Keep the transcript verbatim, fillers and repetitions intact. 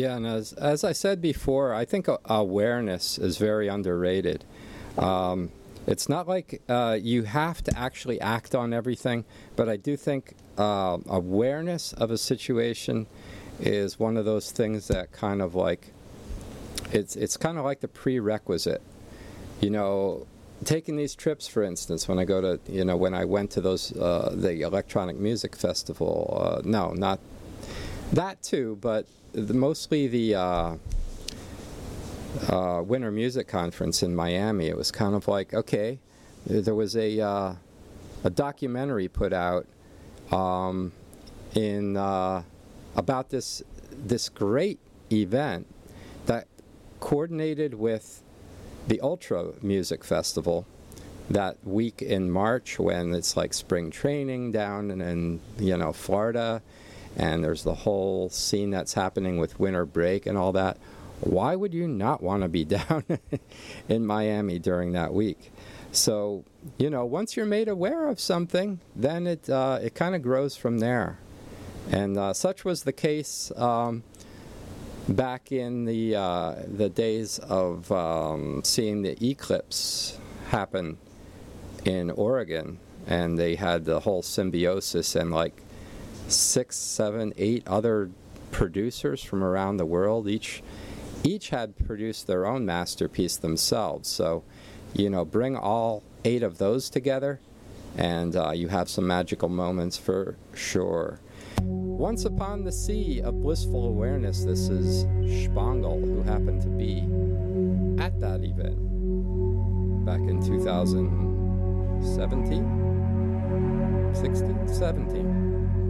Yeah, and as, as I said before, I think a- awareness is very underrated. Um, it's not like uh, you have to actually act on everything, but I do think uh, awareness of a situation is one of those things that kind of like, it's, it's kind of like the prerequisite. You know, taking these trips, for instance, when I go to, you know, when I went to those, uh, the electronic music festival, uh, no, not that too, but the, mostly the uh, uh, Winter Music Conference in Miami. It was kind of like, okay, there was a uh, a documentary put out um, in uh, about this this great event that coordinated with the Ultra Music Festival that week in March, when it's like spring training down in, in you know Florida, and there's the whole scene that's happening with winter break and all that. Why would you not want to be down in Miami during that week? So, you know, once you're made aware of something, then it uh, it kind of grows from there. And uh, such was the case um, back in the uh, the days of um, seeing the eclipse happen in Oregon, and they had the whole symbiosis and like six, seven, eight other producers from around the world. Each each had produced their own masterpiece themselves. So, you know, bring all eight of those together, and uh, you have some magical moments for sure. Once Upon the Sea of Blissful Awareness. This is Spangle, who happened to be at that event back in two thousand seventeen, sixteen, seventeen.